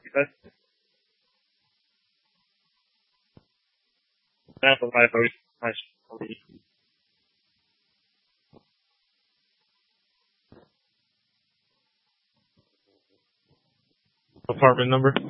said? That's what I vote. I believe. Apartment number?